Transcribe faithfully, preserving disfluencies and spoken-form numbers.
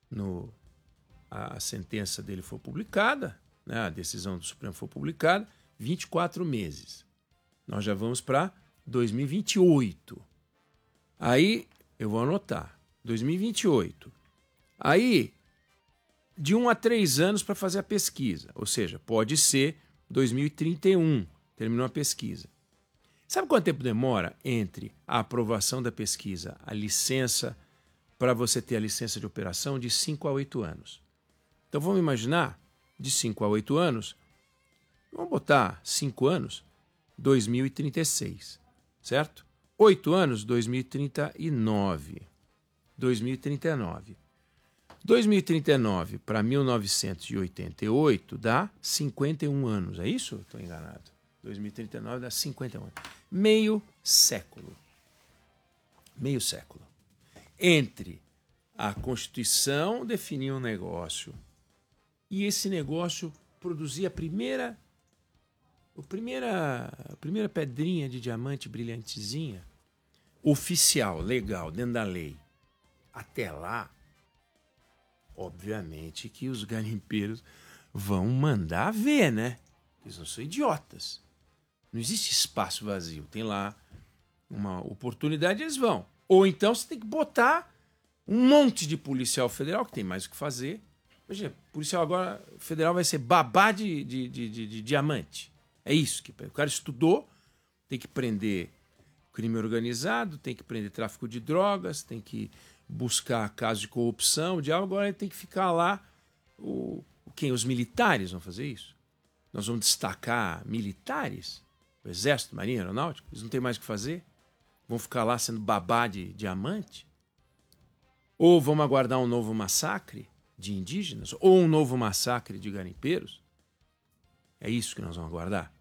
no, a, a sentença dele for publicada, né, a decisão do Supremo for publicada, vinte e quatro meses. Nós já vamos para dois mil e vinte e oito. Aí, eu vou anotar, dois mil e vinte e oito. Aí, de um a três anos para fazer a pesquisa, ou seja, pode ser dois mil e trinta e um, terminou a pesquisa. Sabe quanto tempo demora entre a aprovação da pesquisa, a licença, para você ter a licença de operação? De cinco a oito anos. Então vamos imaginar, de cinco a oito anos, vamos botar cinco anos, dois mil e trinta e seis, certo? oito anos, dois mil e trinta e nove. dois mil e trinta e nove. dois mil e trinta e nove para mil novecentos e oitenta e oito dá cinquenta e um anos, é isso? Estou enganado. dois mil e trinta e nove dá cinquenta e um anos. Meio século. Meio século. Entre a Constituição definir um negócio e esse negócio produzir a primeira, a primeira, a primeira pedrinha de diamante brilhantezinha, oficial, legal, dentro da lei. Até lá, obviamente que os garimpeiros vão mandar ver, né? Eles não são idiotas. Não existe espaço vazio. Tem lá uma oportunidade, eles vão. Ou então você tem que botar um monte de policial federal, que tem mais o que fazer. Imagina, policial agora federal vai ser babá de, de, de, de, de diamante. É isso que o cara estudou, tem que prender crime organizado, tem que prender tráfico de drogas, tem que buscar casos de corrupção, de algo. Agora ele tem que ficar lá. O, quem? Os militares vão fazer isso? Nós vamos destacar militares? O Exército, Marinha, Aeronáutica? Eles não têm mais o que fazer? Vão ficar lá sendo babá de diamante? Ou vamos aguardar um novo massacre de indígenas? Ou um novo massacre de garimpeiros? É isso que nós vamos aguardar?